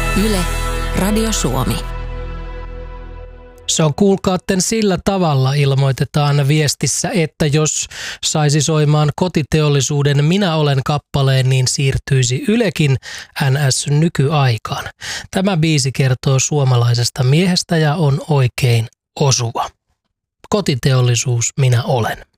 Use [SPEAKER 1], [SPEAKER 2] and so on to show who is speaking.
[SPEAKER 1] Yle, Radio Suomi.
[SPEAKER 2] Se on kuulkaatten sillä tavalla, ilmoitetaan viestissä, että jos saisi soimaan Kotiteollisuuden Minä olen -kappaleen, niin siirtyisi Ylekin NS-nykyaikaan. Tämä biisi kertoo suomalaisesta miehestä ja on oikein osuva. Kotiteollisuus Minä olen.